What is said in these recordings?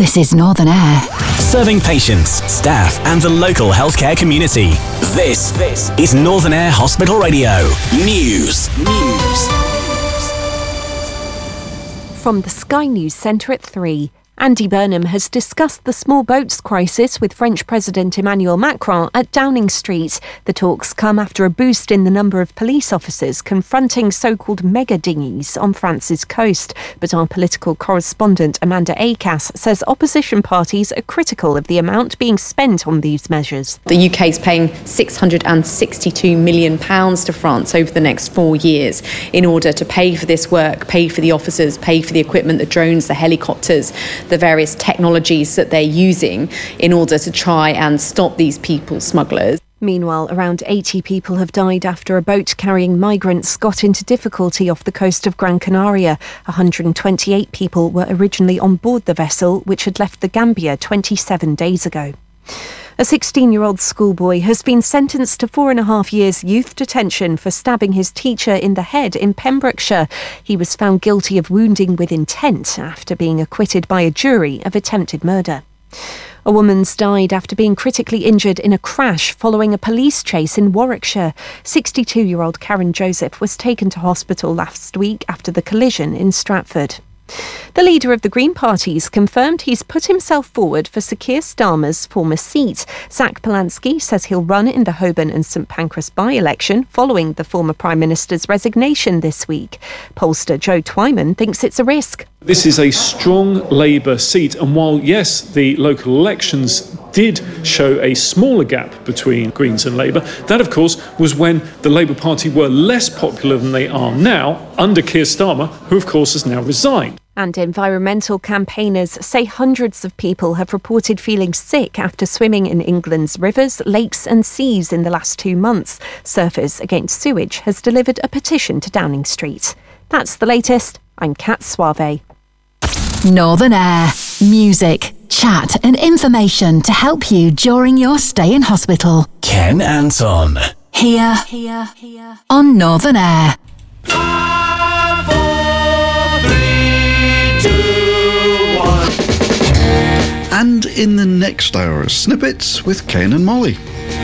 This is Northern Air. Serving patients, staff and the local healthcare community. This is Northern Air Hospital Radio. News. From the Sky News Centre at 3. Andy Burnham has discussed the small boats crisis with French President Emmanuel Macron at Downing Street. The talks come after a boost in the number of police officers confronting so-called mega dinghies on France's coast. But our political correspondent Amanda Acas says opposition parties are critical of the amount being spent on these measures. The UK is paying £662 million to France over the next 4 years in order to pay for this work, pay for the officers, pay for the equipment, the drones, the helicopters, the various technologies that they're using in order to try and stop these people smugglers. Meanwhile, around 80 people have died after a boat carrying migrants got into difficulty off the coast of Gran Canaria. 128 people were originally on board the vessel, which had left the Gambia 27 days ago. A 16-year-old schoolboy has been sentenced to 4.5 years youth detention for stabbing his teacher in the head in Pembrokeshire. He was found guilty of wounding with intent after being acquitted by a jury of attempted murder. A woman's died after being critically injured in a crash following a police chase in Warwickshire. 62-year-old Karen Joseph was taken to hospital last week after the collision in Stratford. The leader of the Green Party's confirmed he's put himself forward for Sir Keir Starmer's former seat. Zach Polanski says he'll run in the Holborn and St Pancras by-election following the former Prime Minister's resignation this week. Pollster Joe Twyman thinks it's a risk. This is a strong Labour seat, and while, yes, the local elections did show a smaller gap between Greens and Labour, that, of course, was when the Labour Party were less popular than they are now, under Keir Starmer, who, of course, has now resigned. And environmental campaigners say hundreds of people have reported feeling sick after swimming in England's rivers, lakes and seas in the last 2 months. Surfers Against Sewage has delivered a petition to Downing Street. That's the latest. I'm Kat Suave. Northern Air. Music, chat and information to help you during your stay in hospital. Ken Anton. Here on Northern Air. 5, 4, 3, 2, 1. And in the next hour, snippets with Ken and Molly.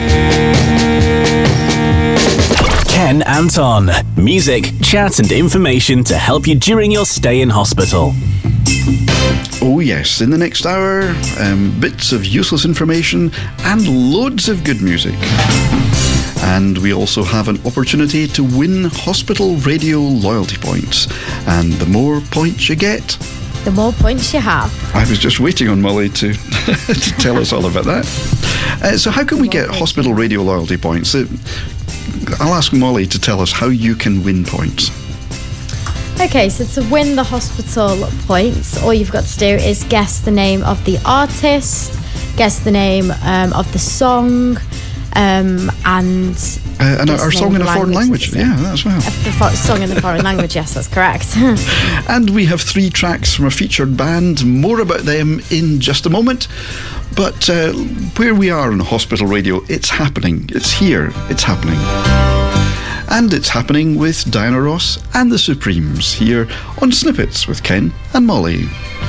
Ken Anton. Music, chat and information to help you during your stay in hospital. Oh yes, in the next hour, bits of useless information and loads of good music. And we also have an opportunity to win Hospital Radio loyalty points. And the more points you get, the more points you have. I was just waiting on Molly to to tell us all about that. So how can we get Hospital Radio loyalty points? I'll ask Molly to tell us how you can win points. Okay, so to win the hospital points, all you've got to do is guess the name of the artist, guess the name of the song, and our song in a foreign language. Yeah, that's well. The song in the foreign language, yes, that's correct. And we have 3 tracks from a featured band. More about them in just a moment. But where we are on Hospital Radio, it's happening. It's here. It's happening. And it's happening with Diana Ross and the Supremes here on Snippets with Ken and Molly.